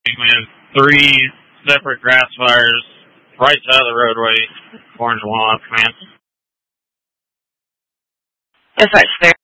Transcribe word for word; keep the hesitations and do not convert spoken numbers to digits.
We have three separate grass fires right side of the roadway, Orange Walnut Command. Dispatch there.